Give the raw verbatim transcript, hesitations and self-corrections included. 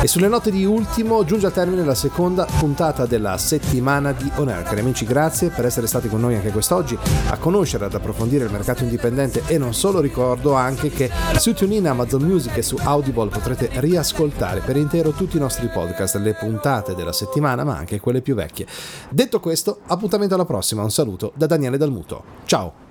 sulle note di ultimo giunge al termine la seconda puntata della settimana di On Air. Cari amici, grazie per essere stati con noi anche quest'oggi a conoscere, ad approfondire il mercato indipendente e non solo. Ricordo anche che su TuneIn, Amazon Music e su Audible potrete riascoltare per intero tutti i nostri podcast, le puntate della settimana ma anche quelle più vecchie. Detto questo, appuntamento alla prossima, un saluto da Daniele Dalmuto. Ciao!